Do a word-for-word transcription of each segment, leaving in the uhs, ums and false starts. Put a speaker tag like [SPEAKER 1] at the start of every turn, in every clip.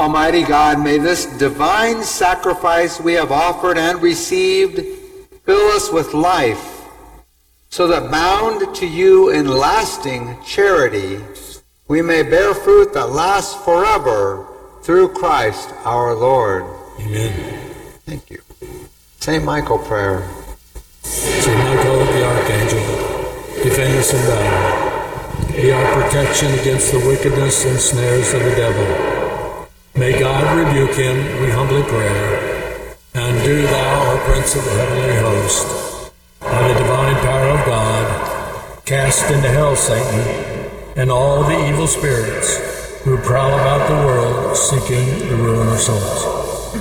[SPEAKER 1] Almighty God, may this divine sacrifice we have offered and received fill us with life, so that bound to you in lasting charity, we may bear fruit that lasts forever through Christ our Lord.
[SPEAKER 2] Amen.
[SPEAKER 1] Thank you. Saint Michael prayer.
[SPEAKER 2] Saint Michael the Archangel, defend us in battle. Be our protection against the wickedness and snares of the devil. May God rebuke him, we humbly pray. And do thou, O Prince of the heavenly host, by the divine power of God, cast into hell Satan and all the evil spirits who prowl about the world seeking the ruin of souls.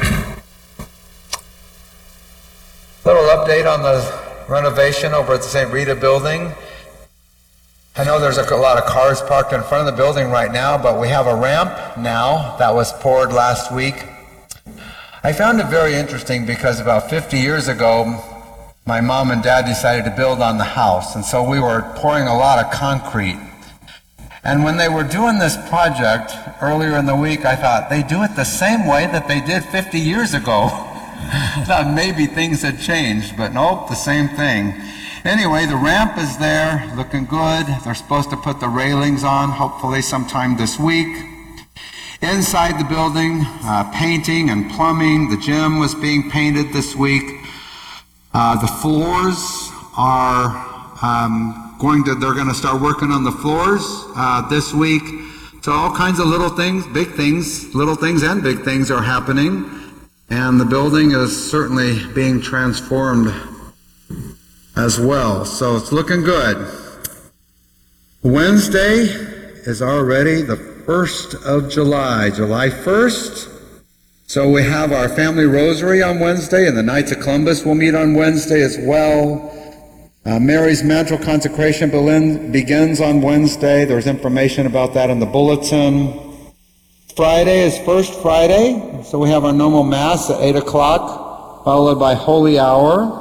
[SPEAKER 1] Little update on the renovation over at the Saint Rita building. I know there's a lot of cars parked in front of the building right now, but we have a ramp now that was poured last week. I found it very interesting because about fifty years ago, my mom and dad decided to build on the house, and so we were pouring a lot of concrete. And when they were doing this project earlier in the week, I thought, they do it the same way that they did fifty years ago. Thought maybe things had changed, but nope, the same thing. Anyway, the ramp is there, looking good. They're supposed to put the railings on, hopefully sometime this week. Inside the building, uh, painting and plumbing. The gym was being painted this week. Uh, the floors are um, going to, they're going to start working on the floors uh, this week. So all kinds of little things, big things, little things and big things are happening. And the building is certainly being transformed as well. So it's looking good. Wednesday is already the first of July, July first. So we have our family rosary on Wednesday, and the Knights of Columbus will meet on Wednesday as well. Uh, Mary's mantle consecration begins on Wednesday. There's information about that in the bulletin. Friday is First Friday, so we have our normal Mass at eight o'clock, followed by Holy Hour.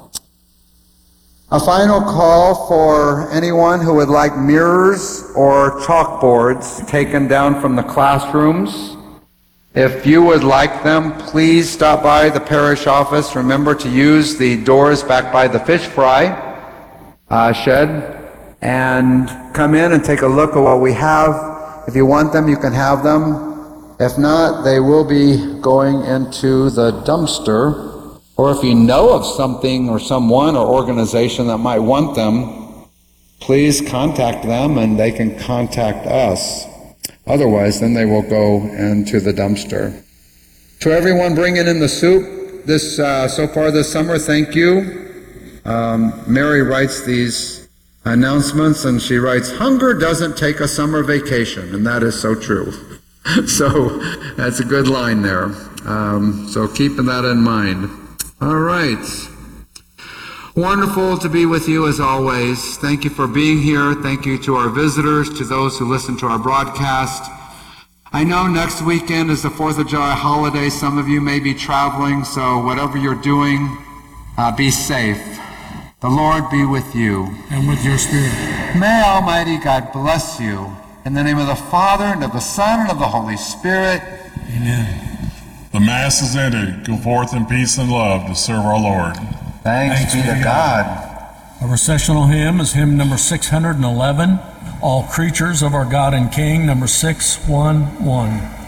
[SPEAKER 1] A final call for anyone who would like mirrors or chalkboards taken down from the classrooms. If you would like them, please stop by the parish office. Remember to use the doors back by the fish fry uh, shed and come in and take a look at what we have. If you want them, you can have them. If not, they will be going into the dumpster. Or if you know of something or someone or organization that might want them, please contact them and they can contact us. Otherwise, then they will go into the dumpster. To everyone bringing in the soup this uh, so far this summer, thank you. Um, Mary writes these announcements, and she writes, "Hunger doesn't take a summer vacation," and that is so true. So that's a good line there. Um, so keeping that in mind. All right. Wonderful to be with you as always. Thank you for being here. Thank you to our visitors, to those who listen to our broadcast. I know next weekend is the fourth of July holiday. Some of you may be traveling, so whatever you're doing, uh, be safe. The Lord be with you.
[SPEAKER 2] And with your spirit.
[SPEAKER 1] May Almighty God bless you. In the name of the Father, and of the Son, and of the Holy Spirit.
[SPEAKER 2] Amen.
[SPEAKER 3] The Mass is ended. Go forth in peace and love to serve our Lord.
[SPEAKER 1] Thanks, Thanks be to God.
[SPEAKER 2] Our recessional hymn is hymn number six hundred eleven, All Creatures of Our God and King, number six one one.